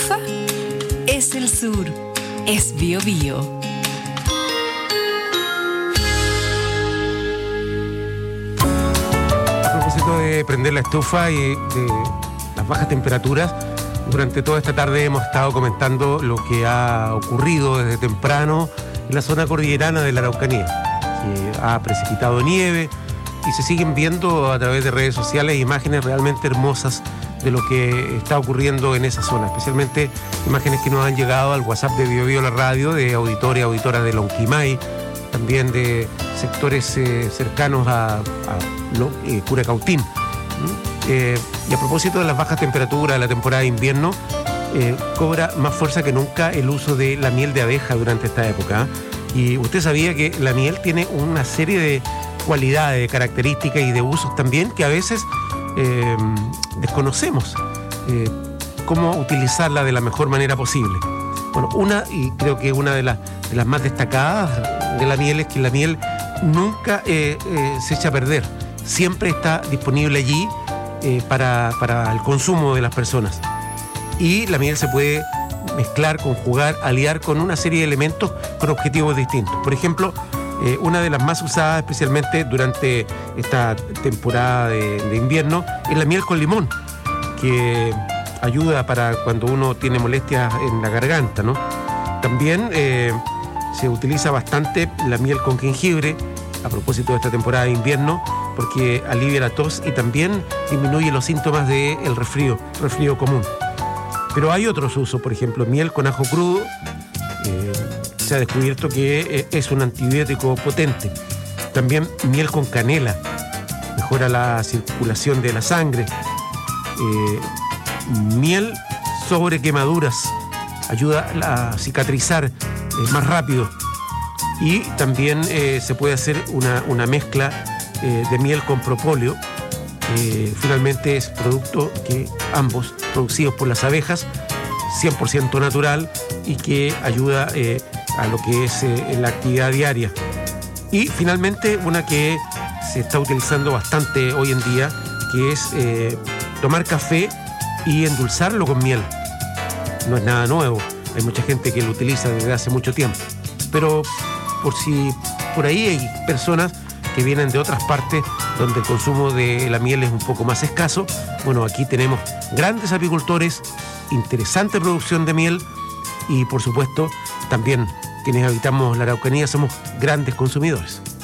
estufa? Es el sur. Es Biobío. A propósito de prender la estufa y de las bajas temperaturas, durante toda esta tarde hemos estado comentando lo que ha ocurrido desde temprano en la zona cordillerana de la Araucanía, que ha precipitado nieve y se siguen viendo a través de redes sociales imágenes realmente hermosas de lo que está ocurriendo en esa zona, especialmente imágenes que nos han llegado al WhatsApp de Biobío la radio, de auditores y auditoras de Lonquimay, también de sectores cercanos a Curacautín. Y a propósito de las bajas temperaturas de la temporada de invierno, cobra más fuerza que nunca el uso de la miel de abeja durante esta época. Y usted sabía que la miel tiene una serie de cualidades, de características y de usos también que a veces desconocemos cómo utilizarla de la mejor manera posible. Bueno, y creo que una de las más destacadas de la miel es que la miel nunca se echa a perder. Siempre está disponible allí para el consumo de las personas. Y la miel se puede mezclar, conjugar, aliar con una serie de elementos con objetivos distintos. Por ejemplo, una de las más usadas especialmente durante esta temporada de invierno es la miel con limón, que ayuda para cuando uno tiene molestias en la garganta, ¿no? También se utiliza bastante la miel con jengibre a propósito de esta temporada de invierno, porque alivia la tos y también disminuye los síntomas del resfrío común. Pero hay otros usos, por ejemplo, miel con ajo crudo. Se ha descubierto que es un antibiótico potente. También miel con canela, mejora la circulación de la sangre. Miel sobre quemaduras, ayuda a cicatrizar más rápido. Y también se puede hacer una mezcla de miel con propóleo. Finalmente es producto que ambos producidos por las abejas, 100% natural y que ayuda a lo que es la actividad diaria. Y finalmente una que se está utilizando bastante hoy en día, que es tomar café y endulzarlo con miel. No es nada nuevo, hay mucha gente que lo utiliza desde hace mucho tiempo, pero por ahí hay personas que vienen de otras partes donde el consumo de la miel es un poco más escaso. Bueno, aquí tenemos grandes apicultores, interesante producción de miel y por supuesto también quienes habitamos la Araucanía somos grandes consumidores.